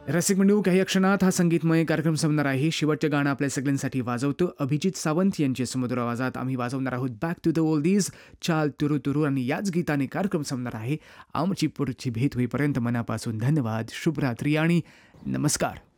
रसिक मंडळी, काही क्षणात हा संगीतमय कार्यक्रम संपणार आहे. शेवटचे गाणं आपल्या सगळ्यांसाठी वाजवतो अभिजित सावंत यांच्या सुमधुर आवाजात आम्ही वाजवणार आहोत बॅक टू द ओल्डीज, चाल तुरु तुरु. आणि याच गीताने कार्यक्रम संपणार आहे. आमची पुढची भेट होईपर्यंत मनापासून धन्यवाद, शुभरात्री आणि नमस्कार.